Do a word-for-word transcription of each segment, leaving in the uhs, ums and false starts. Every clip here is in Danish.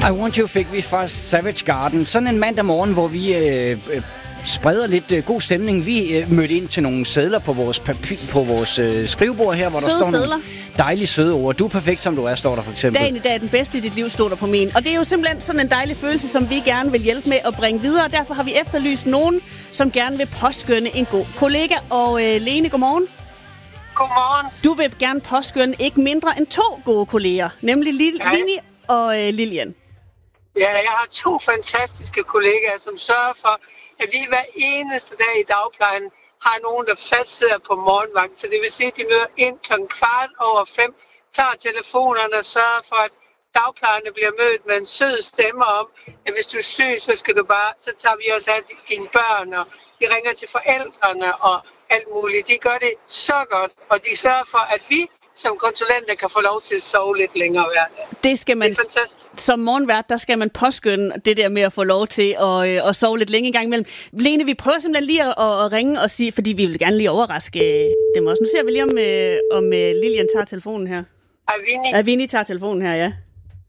I Want You fik vi fra Savage Garden. Sådan en mandag morgen, hvor vi øh, øh, spreder lidt øh, god stemning. Vi øh, mødte ind til nogle sedler på vores, papir, på vores øh, skrivebord her, hvor søde der står sedler. nogle dejlige søde ord. Du er perfekt, som du er, står der for eksempel. Dagen i dag er den bedste i dit liv, stod der på min. Og det er jo simpelthen sådan en dejlig følelse, som vi gerne vil hjælpe med at bringe videre. Derfor har vi efterlyst nogen, som gerne vil påskønne en god kollega. Og øh, Lene, godmorgen. Godmorgen. Du vil gerne påskønne ikke mindre end to gode kolleger, nemlig Lille Vinnie og øh, Lilian. Ja, jeg har to fantastiske kollegaer, som sørger for, at vi hver eneste dag i dagplejen har nogen, der fast sidder på morgenvagt. Så det vil sige, at de møder ind klokken kvart over fem, tager telefonerne og sørger for, at dagplejerne bliver mødt med en sød stemme om, at hvis du er syg, så skal du bare, så tager vi også af dine børn, og de ringer til forældrene og alt muligt. De gør det så godt, og de sørger for, at vi som konsulenter kan få lov til at sove lidt længere hver dag. Det skal man, det er fantastisk. Som morgenvært, der skal man påskynde det der med at få lov til at, øh, at sove lidt længe en gang imellem. Lene, vi prøver simpelthen lige at, at ringe og sige, fordi vi vil gerne lige overraske dem også. Nu ser vi lige, om, øh, om øh, Lilian tager telefonen her. Avini. Avini tager telefonen her, ja.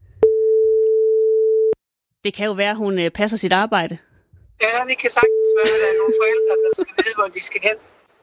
Det kan jo være, at hun øh, passer sit arbejde. Ja, det kan sagtens være, at der er nogle forældre, der skal vide, hvor de skal hen.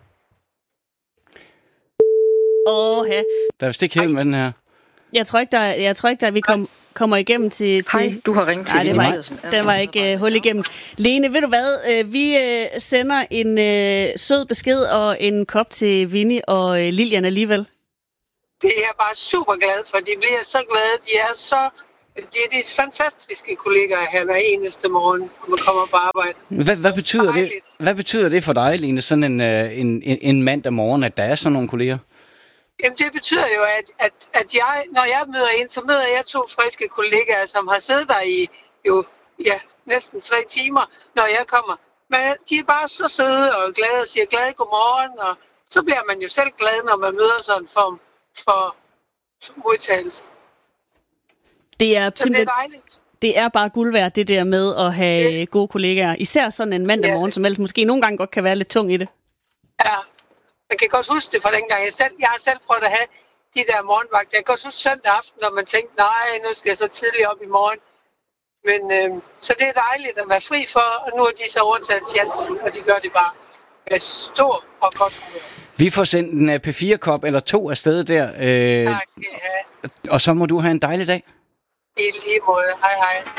Åh, ja. Der er jo stik helt med den her. Jeg tror ikke, der, jeg tror ikke, der vi kom, kommer igennem til... til... Hej, du har ringet til... Nej, det var ikke, det var ikke uh, hul igennem. Lene, ved du hvad? Uh, vi uh, sender en uh, sød besked og en kop til Vinnie og uh, Lilian alligevel. Det er jeg bare super glad for. De bliver så glade. De er så... De er de fantastiske kollegaer her hver eneste morgen, når man kommer på arbejde. Hvad, hvad, betyder det, hvad betyder det for dig, Lene, sådan en, en, en, en mandag morgen, at der er sådan nogle kolleger? Jamen, det betyder jo, at, at, at jeg, når jeg møder ind, så møder jeg to friske kollegaer, som har siddet der i jo, ja, næsten tre timer, når jeg kommer. Men de er bare så søde og glade og siger glade godmorgen, og så bliver man jo selv glad, når man møder sådan en form for modtagelse. Det er så det er dejligt. Det er bare guld værd, det der med at have yeah. gode kollegaer. Især sådan en mandag morgen, yeah. som ellers måske nogle gange godt kan være lidt tung i det. Ja, jeg kan godt huske det fra dengang. Jeg, selv, jeg har selv prøvet at have de der morgenvagter. Jeg kan også huske søndag aften, når man tænkte, nej, nu skal jeg så tidligt op i morgen. Men øh, så det er dejligt at være fri for, og nu er de så overtaget Jansen, og de gør det bare med stor og godt humør. Vi får sendt en P fire kop eller to afsted der. Øh, tak skal I have. Og så må du have en dejlig dag. I lige måde. Hej hej.